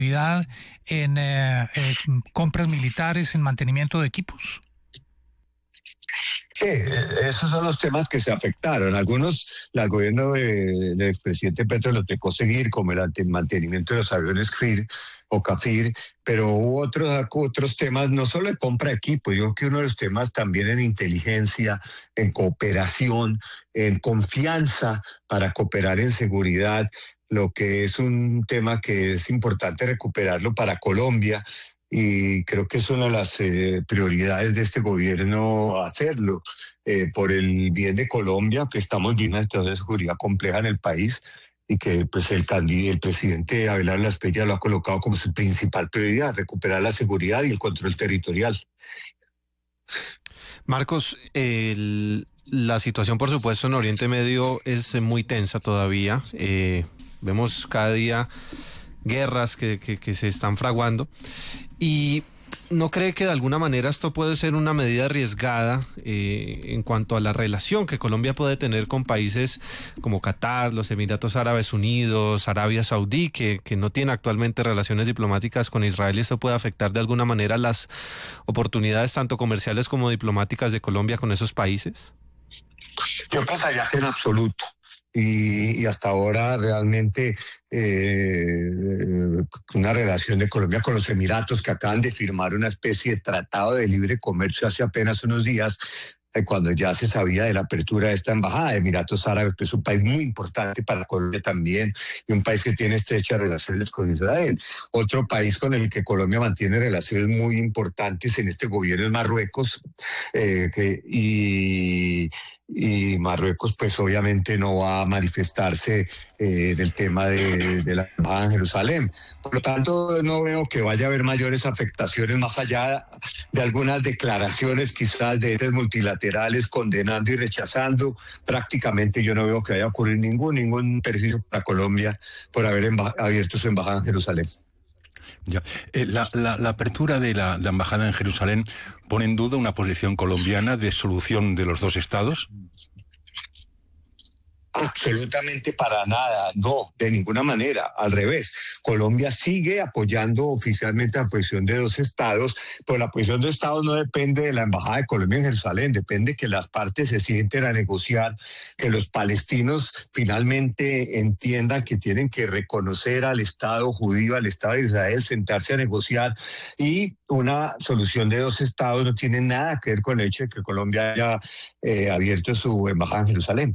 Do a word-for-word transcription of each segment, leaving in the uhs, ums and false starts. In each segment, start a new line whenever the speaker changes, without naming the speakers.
en eh, eh, compras militares, en mantenimiento de equipos?
Sí, esos son los temas que se afectaron. Algunos, el gobierno de, del expresidente Petro lo tocó seguir, como el mantenimiento de los aviones C F I R o C A F I R, pero hubo otros, otros temas, no solo de compra de equipo, yo creo que uno de los temas también en inteligencia, en cooperación, en confianza para cooperar en seguridad, lo que es un tema que es importante recuperarlo para Colombia. Y creo que es una de las eh, prioridades de este gobierno hacerlo, eh, por el bien de Colombia, que estamos viendo una situación de seguridad compleja en el país y que pues el candidato, el presidente Abelardo Lasprilla lo ha colocado como su principal prioridad, recuperar la seguridad y el control territorial.
Marcos, el, la situación por supuesto en Oriente Medio es muy tensa todavía, eh, vemos cada día guerras que, que, que se están fraguando. ¿Y no cree que de alguna manera esto puede ser una medida arriesgada eh, en cuanto a la relación que Colombia puede tener con países como Qatar, los Emiratos Árabes Unidos, Arabia Saudí, que, que no tiene actualmente relaciones diplomáticas con Israel, y esto puede afectar de alguna manera las oportunidades tanto comerciales como diplomáticas de Colombia con esos países?
Yo pensaría que en absoluto. Y, y hasta ahora realmente eh, una relación de Colombia con los Emiratos, que acaban de firmar una especie de tratado de libre comercio hace apenas unos días, eh, cuando ya se sabía de la apertura de esta embajada de Emiratos Árabes, que es un país muy importante para Colombia también, y un país que tiene estrechas relaciones con Israel. Otro país con el que Colombia mantiene relaciones muy importantes en este gobierno es Marruecos, eh, que, y... y Marruecos pues obviamente no va a manifestarse eh, en el tema de, de la embajada en Jerusalén. Por lo tanto, no veo que vaya a haber mayores afectaciones más allá de algunas declaraciones quizás de entes multilaterales condenando y rechazando. Prácticamente yo no veo que vaya a ocurrir ningún, ningún perjuicio para Colombia por haber emba- abierto su embajada en Jerusalén.
Ya. Eh, la, la, la apertura de la, la embajada en Jerusalén pone en duda una posición colombiana de solución de los dos estados.
Absolutamente para nada, no, de ninguna manera, al revés. Colombia sigue apoyando oficialmente la posición de dos estados, pero la posición de estados no depende de la embajada de Colombia en Jerusalén, depende que las partes se sienten a negociar, que los palestinos finalmente entiendan que tienen que reconocer al Estado judío, al Estado de Israel, sentarse a negociar, y una solución de dos estados no tiene nada que ver con el hecho de que Colombia haya eh, abierto su embajada en Jerusalén.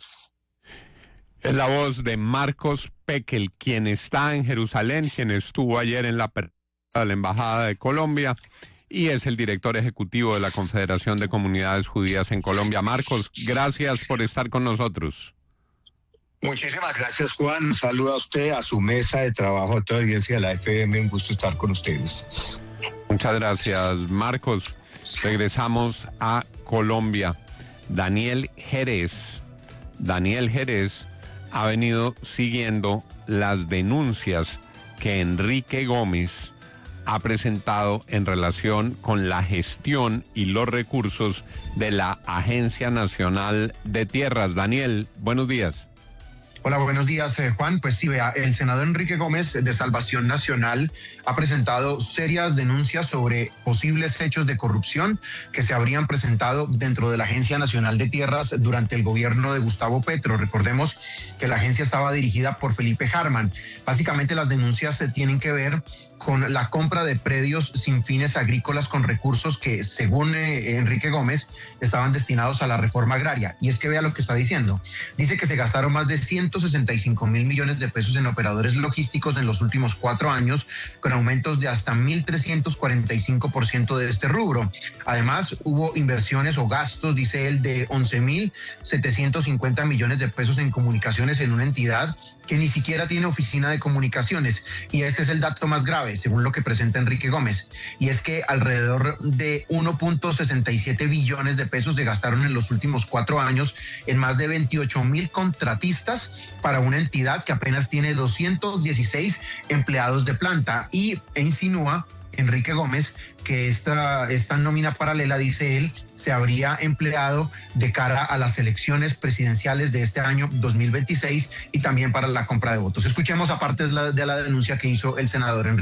Es la voz de Marcos Pekel, quien está en Jerusalén, quien estuvo ayer en la apertura de la Embajada de Colombia y es el director ejecutivo de la Confederación de Comunidades Judías en Colombia. Marcos, gracias por estar con nosotros.
Muchísimas gracias, Juan. Un saludo a usted, a su mesa de trabajo, a toda la audiencia de la F M. Un gusto estar con ustedes.
Muchas gracias, Marcos. Regresamos a Colombia. Daniel Jerez. Daniel Jerez ha venido siguiendo las denuncias que Enrique Gómez ha presentado en relación con la gestión y los recursos de la Agencia Nacional de Tierras. Daniel, buenos días.
Hola, buenos días, eh, Juan. Pues sí, vea, el senador Enrique Gómez de Salvación Nacional ha presentado serias denuncias sobre posibles hechos de corrupción que se habrían presentado dentro de la Agencia Nacional de Tierras durante el gobierno de Gustavo Petro. Recordemos que la agencia estaba dirigida por Felipe Harman. Básicamente las denuncias se tienen que ver con la compra de predios sin fines agrícolas con recursos que, según eh, Enrique Gómez, estaban destinados a la reforma agraria. Y es que vea lo que está diciendo. Dice que se gastaron más de ciento sesenta y cinco mil millones de pesos en operadores logísticos en los últimos cuatro años, con aumentos de hasta mil trescientos cuarenta y cinco por ciento de este rubro. Además, hubo inversiones o gastos, dice él, de once mil setecientos cincuenta millones de pesos en comunicaciones en una entidad que ni siquiera tiene oficina de comunicaciones. Y este es el dato más grave, según lo que presenta Enrique Gómez, y es que alrededor de uno punto sesenta y siete billones de pesos se gastaron en los últimos cuatro años en más de veintiocho mil contratistas para una entidad que apenas tiene doscientos dieciséis empleados de planta, y e insinúa Enrique Gómez, que esta, esta nómina paralela, dice él, se habría empleado de cara a las elecciones presidenciales de este año dos mil veintiséis y también para la compra de votos. Escuchemos aparte de la, de la denuncia que hizo el senador Enrique.